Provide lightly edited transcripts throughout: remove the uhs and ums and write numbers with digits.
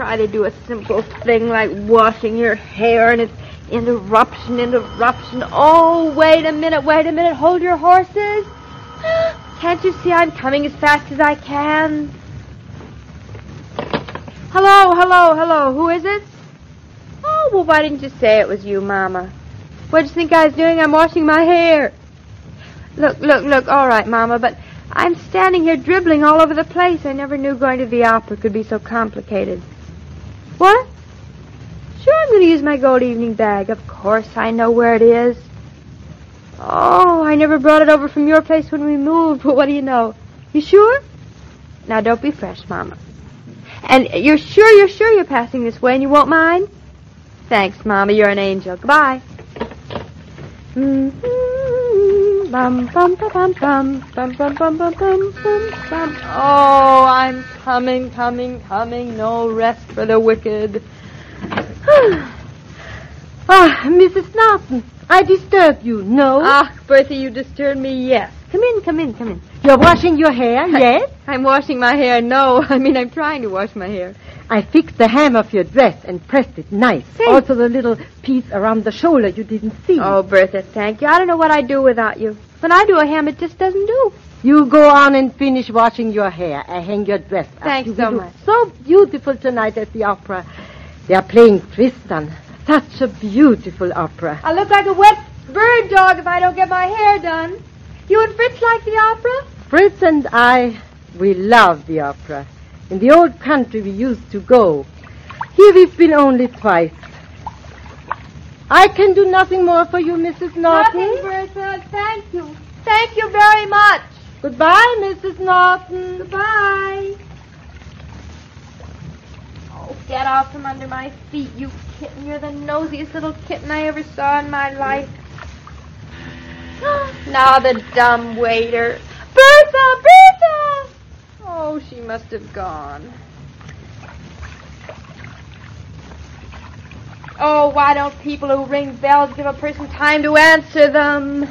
try to do a simple thing like washing your hair and it's interruption. Oh, wait a minute. Hold your horses. Can't you see I'm coming as fast as I can? Hello. Who is it? Oh, well, why didn't you say it was you, Mama? What do you think I was doing? I'm washing my hair. Look. All right, Mama, but I'm standing here dribbling all over the place. I never knew going to the opera could be so complicated. What? Sure, I'm going to use my gold evening bag. Of course, I know where it is. Oh, I never brought it over from your place when we moved. Well, what do you know? You sure? Now, don't be fresh, Mama. And you're sure you're passing this way and you won't mind? Thanks, Mama. You're an angel. Goodbye. Oh, I'm coming. No rest for the wicked. Mrs. Norton, I disturbed you, no? Bertha, you disturbed me, yes. Come in. You're washing your hair, yes? I'm washing my hair, no. I'm trying to wash my hair. I fixed the hem of your dress and pressed it nice. Thanks. Also the little piece around the shoulder you didn't see. Oh, Bertha, thank you. I don't know what I'd do without you. When I do a hem, it just doesn't do. You go on and finish washing your hair. I hang your dress up. Thanks so much. So beautiful tonight at the opera. They are playing Tristan. Such a beautiful opera. I'll look like a wet bird dog if I don't get my hair done. You and Fritz like the opera? Fritz and I, we love the opera. In the old country we used to go. Here we've been only twice. I can do nothing more for you, Mrs. Norton. Nothing, Bertha. Thank you. Thank you very much. Goodbye, Mrs. Norton. Goodbye. Oh, get off from under my feet, you kitten. You're the nosiest little kitten I ever saw in my life. Now the dumb waiter. Bertha! Oh, she must have gone. Oh, why don't people who ring bells give a person time to answer them?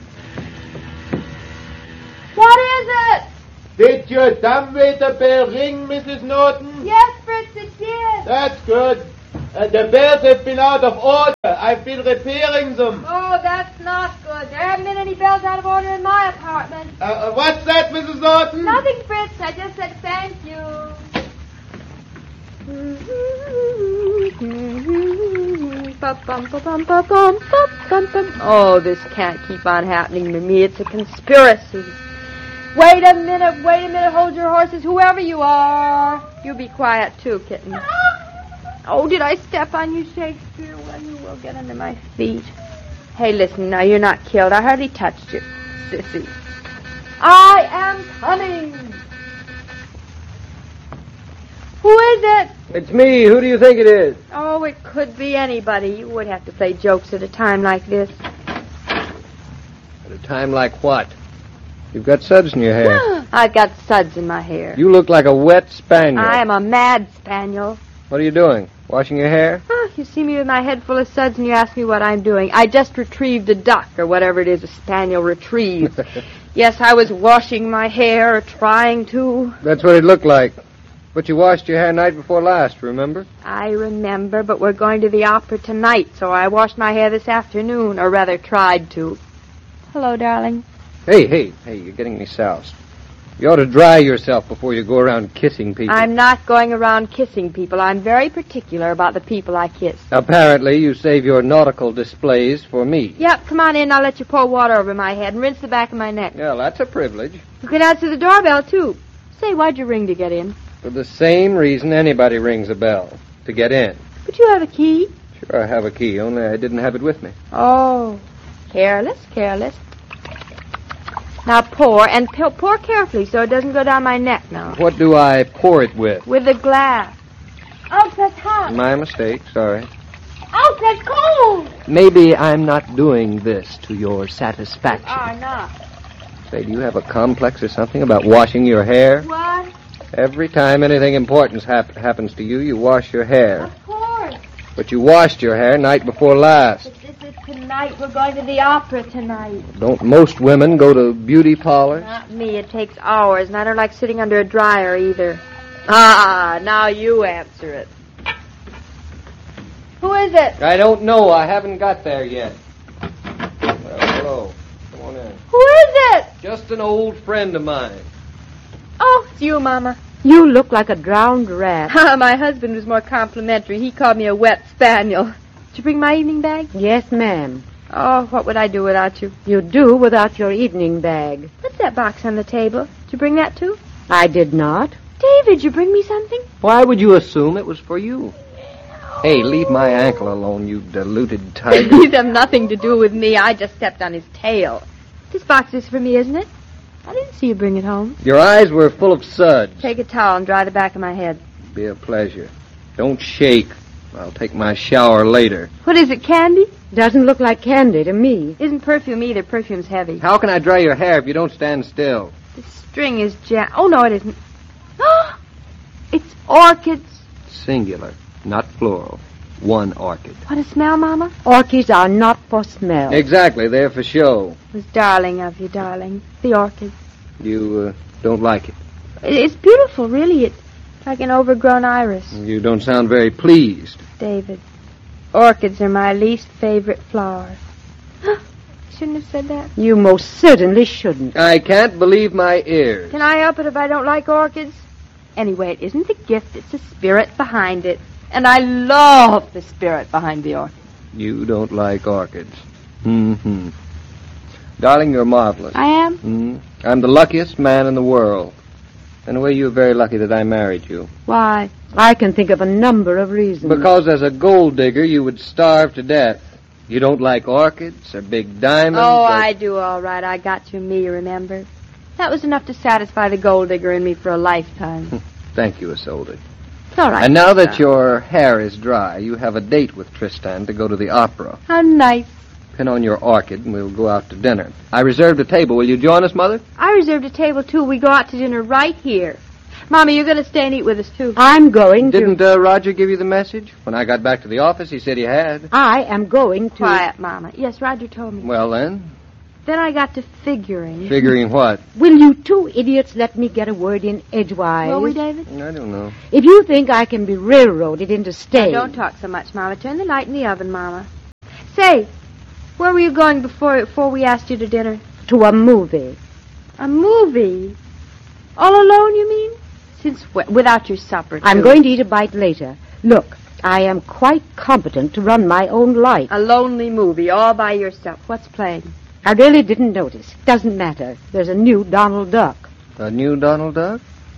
What is it? Did your dumbwaiter bell ring, Mrs. Norton? Yes, Fritz, it did. That's good. The bells have been out of order. I've been repairing them. Oh, that's not good. There haven't been any bells out of order in my apartment. What's that, Mrs. Norton? Nothing, Fritz. I just said thank you. Oh, this can't keep on happening to me. It's a conspiracy. Wait a minute. Hold your horses, whoever you are. You be quiet, too, kitten. Oh, did I step on you, Shakespeare? Well, you will get under my feet. Hey, listen, now, you're not killed. I hardly touched you, sissy. I am coming. Who is it? It's me. Who do you think it is? Oh, it could be anybody. You would have to play jokes at a time like this. At a time like what? You've got suds in your hair. I've got suds in my hair. You look like a wet spaniel. I am a mad spaniel. What are you doing? Washing your hair? Oh, you see me with my head full of suds and you ask me what I'm doing. I just retrieved a duck, or whatever it is a spaniel retrieves. Yes, I was washing my hair, or trying to. That's what it looked like. But you washed your hair night before last, remember? I remember, but we're going to the opera tonight, so I washed my hair this afternoon, or rather tried to. Hello, darling. Hey, you're getting me soused. You ought to dry yourself before you go around kissing people. I'm not going around kissing people. I'm very particular about the people I kiss. Apparently, you save your nautical displays for me. Yep, come on in. I'll let you pour water over my head and rinse the back of my neck. Well, that's a privilege. You can answer the doorbell, too. Say, why'd you ring to get in? For the same reason anybody rings a bell, to get in. But you have a key. Sure, I have a key, only I didn't have it with me. Oh, careless. Now pour, and pour carefully so it doesn't go down my neck now. What do I pour it with? With the glass. Oh, that's hot. My mistake, sorry. Oh, that's cold. Maybe I'm not doing this to your satisfaction. You are not. Say, do you have a complex or something about washing your hair? What? Every time anything important happens to you, you wash your hair. Of course. But you washed your hair night before last. But this is tonight. We're going to the opera tonight. Don't most women go to beauty parlors? Not me. It takes hours, and I don't like sitting under a dryer either. Ah, now you answer it. Who is it? I don't know. I haven't got there yet. Well, hello. Come on in. Who is it? Just an old friend of mine. Oh, it's you, Mama. You look like a drowned rat. My husband was more complimentary. He called me a wet spaniel. Did you bring my evening bag? Yes, ma'am. Oh, what would I do without you? You do without your evening bag. What's that box on the table? Did you bring that too? I did not. David, you bring me something? Why would you assume it was for you? Hey, leave my ankle alone, you deluded tiger. These have nothing to do with me. I just stepped on his tail. This box is for me, isn't it? I didn't see you bring it home. Your eyes were full of suds. Take a towel and dry the back of my head. Be a pleasure. Don't shake. I'll take my shower later. What is it, candy? Doesn't look like candy to me. Isn't perfume either. Perfume's heavy. How can I dry your hair if you don't stand still? The string is Oh, no, it isn't. It's orchids. Singular, not plural. One orchid. What a smell, Mama. Orchids are not for smell. Exactly, they're for show. It was darling of you, darling. The orchids. You don't like it. It's beautiful, really. It's like an overgrown iris. You don't sound very pleased. David, orchids are my least favorite flower. Shouldn't have said that. You most certainly shouldn't. I can't believe my ears. Can I help it if I don't like orchids? Anyway, it isn't the gift, it's the spirit behind it. And I love the spirit behind the orchid. You don't like orchids. Mm-hmm. Darling, you're marvelous. I am? I'm the luckiest man in the world. In a way, you're very lucky that I married you. Why? I can think of a number of reasons. Because as a gold digger, you would starve to death. You don't like orchids or big diamonds. Oh, I do all right. I got you me, remember? That was enough to satisfy the gold digger in me for a lifetime. Thank you, Isolde. It's all right. And now that your hair is dry, you have a date with Tristan to go to the opera. How nice. Pin on your orchid, and we'll go out to dinner. I reserved a table. Will you join us, Mother? I reserved a table, too. We go out to dinner right here. Mama, you're going to stay and eat with us, too. I'm going to... Didn't Roger give you the message? When I got back to the office, he said he had. I am going to... Quiet, Mama. Yes, Roger told me. Well, then, Then I got to figuring. figuring what? Will you two idiots let me get a word in edgewise? Will we, David? I don't know. If you think I can be railroaded into Now, staying... don't talk so much, Mama. Turn the light in the oven, Mama. Say, where were you going before we asked you to dinner? To a movie. A movie? All alone, you mean? Without your supper, too. I'm going to eat a bite later. Look, I am quite competent to run my own life. A lonely movie, all by yourself. What's playing? I really didn't notice. Doesn't matter. There's a new Donald Duck. A new Donald Duck?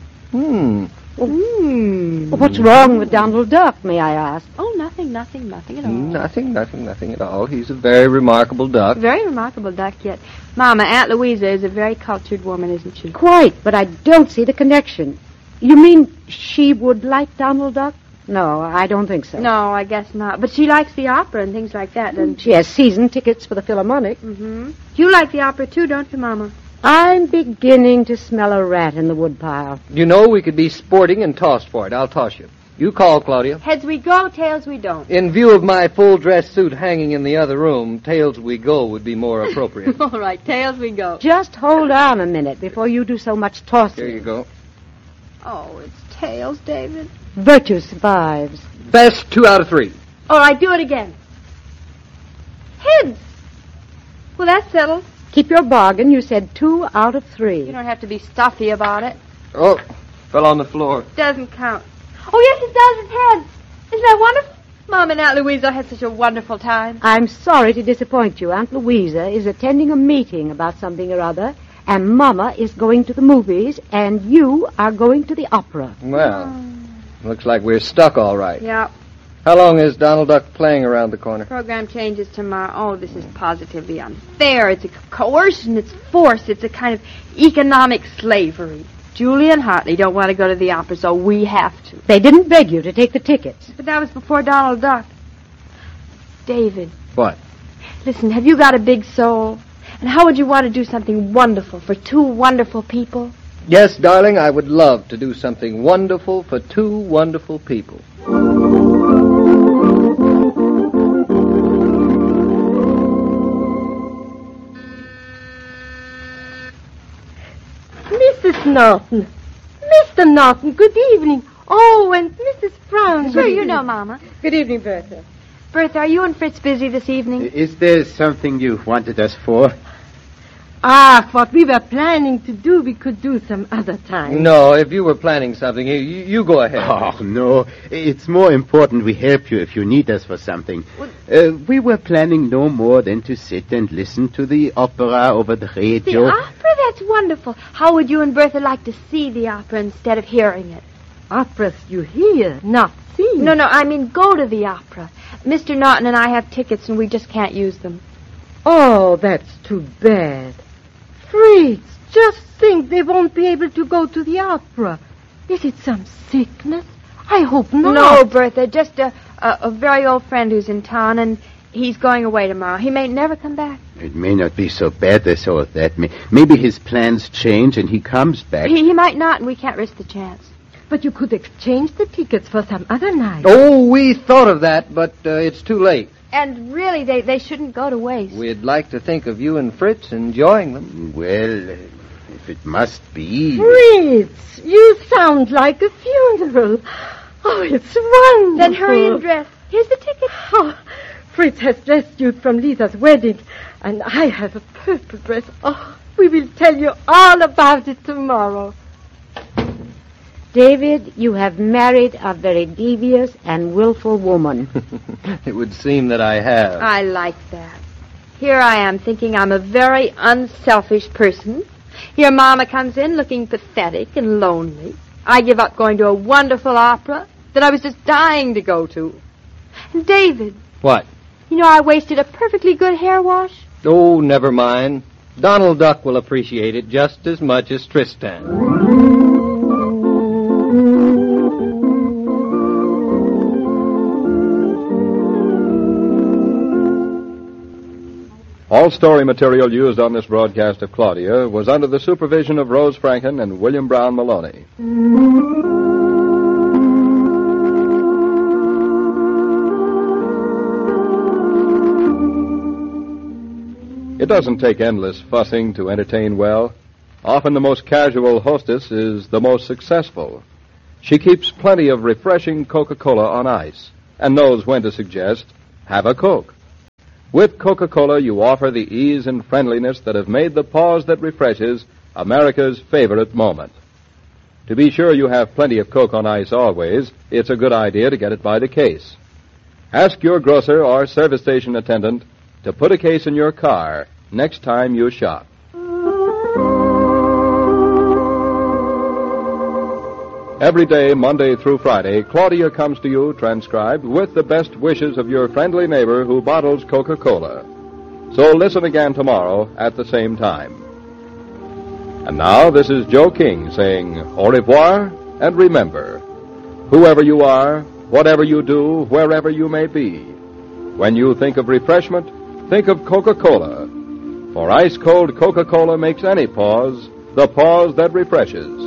What's wrong with Donald Duck, may I ask? Oh, nothing at all. Nothing at all. He's a very remarkable duck. Very remarkable duck, yet. Mama, Aunt Louisa is a very cultured woman, isn't she? Quite, but I don't see the connection. You mean she would like Donald Duck? No, I don't think so. No, I guess not. But she likes the opera and things like that, doesn't she? She has season tickets for the Philharmonic. Mm-hmm. You like the opera, too, don't you, Mama? I'm beginning to smell a rat in the woodpile. You know, we could be sporting and tossed for it. I'll toss you. You call, Claudia. Heads we go, tails we don't. In view of my full dress suit hanging in the other room, tails we go would be more appropriate. All right, tails we go. Just hold on a minute before you do so much tossing. There you go. Oh, it's tails, David. Virtue survives. Best 2 out of 3. All right, do it again. Heads. Well, that's settled. Keep your bargain. You said 2 out of 3. You don't have to be stuffy about it. Oh, fell on the floor. Doesn't count. Oh, yes, it does. It's heads. Isn't that wonderful? Mom and Aunt Louisa had such a wonderful time. I'm sorry to disappoint you. Aunt Louisa is attending a meeting about something or other, and Mama is going to the movies, and you are going to the opera. Well, looks like we're stuck all right. Yeah. How long is Donald Duck playing around the corner? Program changes tomorrow. Oh, this is positively unfair. It's a coercion. It's force. It's a kind of economic slavery. Julie and Hartley don't want to go to the opera, so we have to. They didn't beg you to take the tickets. But that was before Donald Duck. David. What? Listen, have you got a big soul? And how would you want to do something wonderful for 2 wonderful people? Yes, darling, I would love to do something wonderful for 2 wonderful people. Mrs. Norton. Mr. Norton, good evening. Oh, and Mrs. Brown. Sure, you know, Mama. Good evening, Bertha. Bertha, are you and Fritz busy this evening? Is there something you wanted us for? What we were planning to do, we could do some other time. No, if you were planning something, you go ahead. Oh, no. It's more important we help you if you need us for something. We were planning no more than to sit and listen to the opera over the radio. The opera? That's wonderful. How would you and Bertha like to see the opera instead of hearing it? Operas you hear, not see. No, I mean go to the opera. Mr. Norton and I have tickets and we just can't use them. Oh, that's too bad. Fritz, just think they won't be able to go to the opera. Is it some sickness? I hope not. No, Bertha, just a very old friend who's in town, and he's going away tomorrow. He may never come back. It may not be so bad as all that. Maybe his plans change and he comes back. He might not, and we can't risk the chance. But you could exchange the tickets for some other night. Oh, we thought of that, but it's too late. And really, they shouldn't go to waste. We'd like to think of you and Fritz enjoying them. Well, if it must be... Fritz, you sound like a funeral. Oh, it's wonderful. Then hurry and dress. Here's the ticket. Oh, Fritz has dressed you from Lisa's wedding, and I have a purple dress. Oh, we will tell you all about it tomorrow. David, you have married a very devious and willful woman. It would seem that I have. I like that. Here I am thinking I'm a very unselfish person. Here Mama comes in looking pathetic and lonely. I give up going to a wonderful opera that I was just dying to go to. And David. What? You know, I wasted a perfectly good hair wash. Oh, never mind. Donald Duck will appreciate it just as much as Tristan. All story material used on this broadcast of Claudia was under the supervision of Rose Franken and William Brown Maloney. It doesn't take endless fussing to entertain well. Often the most casual hostess is the most successful. She keeps plenty of refreshing Coca-Cola on ice and knows when to suggest, have a Coke. With Coca-Cola, you offer the ease and friendliness that have made the pause that refreshes America's favorite moment. To be sure you have plenty of Coke on ice always, it's a good idea to get it by the case. Ask your grocer or service station attendant to put a case in your car next time you shop. Every day, Monday through Friday, Claudia comes to you transcribed with the best wishes of your friendly neighbor who bottles Coca-Cola. So listen again tomorrow at the same time. And now, this is Joe King saying au revoir, and remember, whoever you are, whatever you do, wherever you may be, when you think of refreshment, think of Coca-Cola. For ice-cold Coca-Cola makes any pause the pause that refreshes.